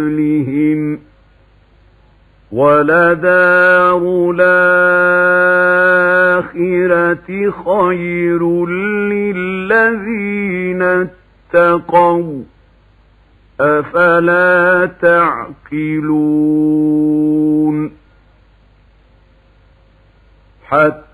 قبلهم ولدار الآخرة خير للذين اتقوا أفلا تعقلون. حتى